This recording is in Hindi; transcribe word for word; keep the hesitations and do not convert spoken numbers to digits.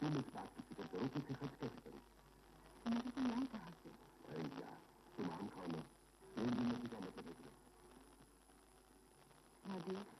तुम इस बात की फिक्र करो कि खर्च कैसे करो। मुझे तो यहाँ कहाँ से? अरे यार तुम आम खाओ ना, तीन दिन में क्या मतलब है? नदी